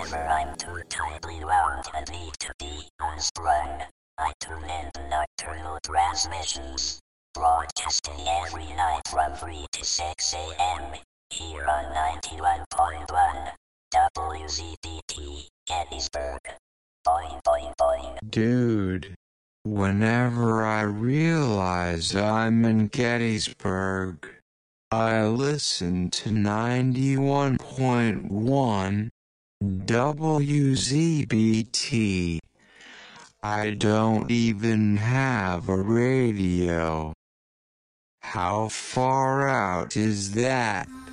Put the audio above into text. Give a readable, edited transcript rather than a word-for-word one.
whenever I'm too tightly wound and need to be unsprung, I tune in to Nocturnal Transmissions, broadcasting every night from 3 to 6 a.m. here on 91.1 WZBT Gettysburg. Boing, boing, boing. Dude, whenever I realize I'm in Gettysburg, I listen to 91.1 WZBT. I don't even have a radio. How far out is that?